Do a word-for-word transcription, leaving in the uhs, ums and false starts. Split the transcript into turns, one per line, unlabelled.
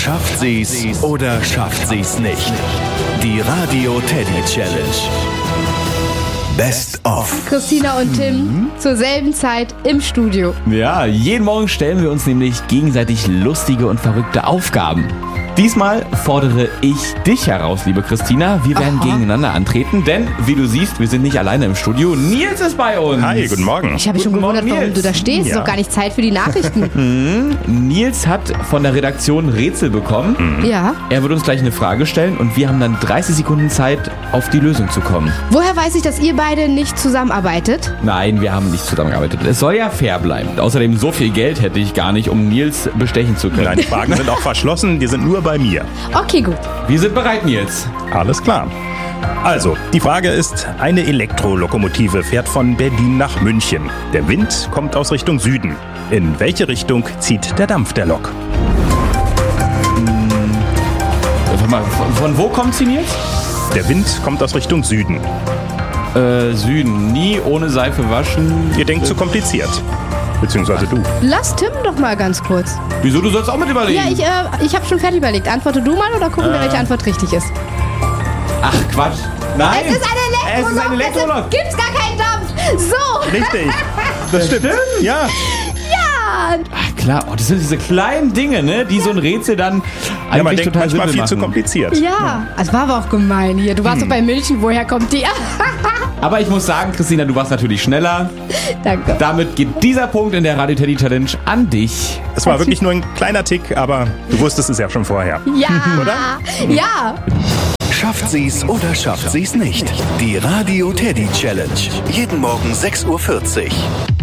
Schafft sie's oder schafft sie's nicht? Die Radio Teddy Challenge. Best of.
Christina und Tim mhm. zur selben Zeit im Studio.
Ja, jeden Morgen stellen wir uns nämlich gegenseitig lustige und verrückte Aufgaben. Diesmal fordere ich dich heraus, liebe Christina. Wir werden Aha. gegeneinander antreten, denn wie du siehst, wir sind nicht alleine im Studio. Nils ist bei uns.
Hi, guten Morgen.
Ich habe mich schon gewundert, warum Nils. du da stehst. Ja. Ist doch gar nicht Zeit für die Nachrichten.
mhm. Nils hat von der Redaktion Rätsel bekommen.
Mhm. Ja.
Er wird uns gleich eine Frage stellen und wir haben dann dreißig Sekunden Zeit, auf die Lösung zu kommen.
Woher weiß ich, dass ihr beide nicht zusammenarbeitet?
Nein, wir haben nicht zusammengearbeitet. Es soll ja fair bleiben. Außerdem, so viel Geld hätte ich gar nicht, um Nils bestechen zu können.
Nein, die Fragen sind auch verschlossen. Die sind nur bei mir.
Okay, gut.
Wir sind bereit, Nils.
Alles klar. Also, die Frage ist, eine Elektrolokomotive fährt von Berlin nach München. Der Wind kommt aus Richtung Süden. In welche Richtung zieht der Dampf der Lok?
Hm, warte mal, von, von wo kommt sie, Nils?
Der Wind kommt aus Richtung Süden.
Äh, Süden. Nie ohne Seife waschen.
Ihr denkt zu kompliziert. Beziehungsweise du.
Lass Tim doch mal ganz kurz.
Wieso? Du sollst auch mit überlegen.
Ja, ich, äh, ich habe schon fertig überlegt. Antworte du mal oder gucken wir, äh. welche Antwort richtig ist?
Ach, Quatsch. Nein.
Es ist eine Elektrolok.
Es ist eine Elektrolok.
Gibt's gar keinen Dampf. So.
Richtig. Das stimmt. Ja.
Ja.
Ach, klar. Oh, das sind diese kleinen Dinge, ne, die so ein Rätsel dann eigentlich
ja, man denkt
total
manchmal viel
machen.
zu kompliziert.
Ja. Das war aber auch gemein hier. Du warst hm. doch bei Milchen. Woher kommt die?
Aber ich muss sagen, Christina, du warst natürlich schneller.
Danke.
Damit geht dieser Punkt in der Radio Teddy Challenge an dich.
Es war wirklich nur ein kleiner Tick, aber du wusstest es ja schon vorher.
Ja.
Oder?
Ja.
Schafft sie's oder schafft sie's nicht? Die Radio Teddy Challenge. Jeden Morgen sechs Uhr vierzig.